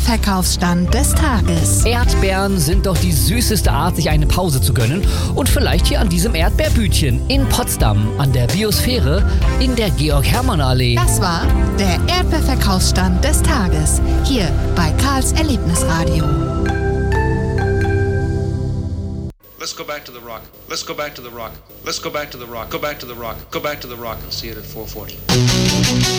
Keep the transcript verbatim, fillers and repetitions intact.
Erdbeerverkaufsstand des Tages. Erdbeeren sind doch die süßeste Art, sich eine Pause zu gönnen. Und vielleicht hier an diesem Erdbeerbütchen in Potsdam, an der Biosphäre, in der Georg-Hermann-Allee. Das war der Erdbeerverkaufsstand des Tages, hier bei Karls Erlebnisradio. Let's go back to the rock. Let's go back to the rock. Let's go back to the rock. Go back to the rock. Go back to the rock and see it at four forty.